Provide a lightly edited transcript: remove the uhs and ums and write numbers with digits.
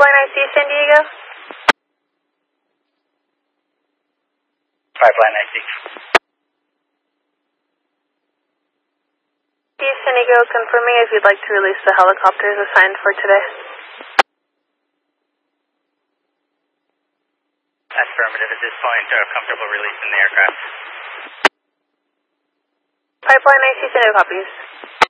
Pipeline IC San Diego. Pipeline IC. San Diego confirming if you'd like to release the helicopters assigned for today. Affirmative. At this point, comfortable releasing the aircraft. Pipeline IC San Diego copies.